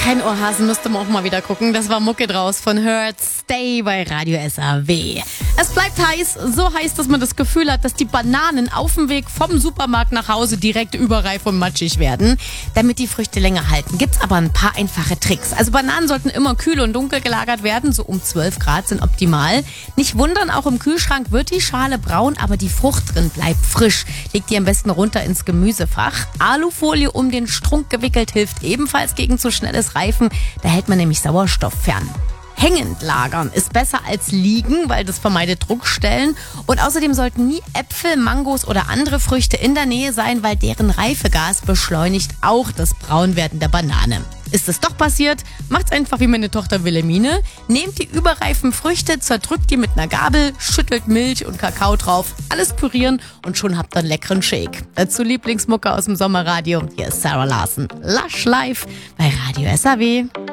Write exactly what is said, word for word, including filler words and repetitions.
Kein Ohrhasen, müsste man auch mal wieder gucken. Das war Mucke draus von Hurt Stay bei Radio S A W. Es bleibt heiß, so heiß, dass man das Gefühl hat, dass die Bananen auf dem Weg vom Supermarkt nach Hause direkt überreif und matschig werden. Damit die Früchte länger halten, gibt's aber ein paar einfache Tricks. Also Bananen sollten immer kühl und dunkel gelagert werden, so um zwölf Grad sind optimal. Nicht wundern, auch im Kühlschrank wird die Schale braun, aber die Frucht drin bleibt frisch. Legt die am besten runter ins Gemüsefach. Alufolie um den Strunk gewickelt hilft ebenfalls gegen zu schnelles Reifen. Da hält man nämlich Sauerstoff fern. Hängend lagern ist besser als liegen, weil das vermeidet Druckstellen. Und außerdem sollten nie Äpfel, Mangos oder andere Früchte in der Nähe sein, weil deren Reifegas beschleunigt auch das Braunwerden der Banane. Ist es doch passiert, macht's einfach wie meine Tochter Wilhelmine. Nehmt die überreifen Früchte, zerdrückt die mit einer Gabel, schüttelt Milch und Kakao drauf, alles pürieren und schon habt ihr einen leckeren Shake. Dazu Lieblingsmucke aus dem Sommerradio. Hier ist Sarah Larsen. Lush Life bei Radio S A W.